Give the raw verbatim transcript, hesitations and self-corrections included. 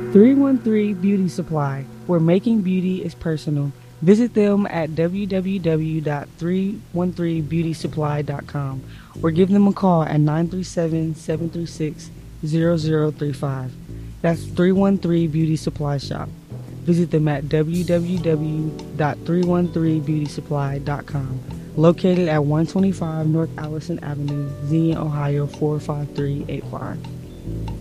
three one three Beauty Supply, where making beauty is personal. Visit them at w w w dot three one three beauty supply dot com or give them a call at nine three seven, seven three six, zero zero three five. That's three one three Beauty Supply Shop. Visit them at w w w dot three one three beauty supply dot com, located at one twenty-five North Allison Avenue, Xenia, Ohio four five three eight five.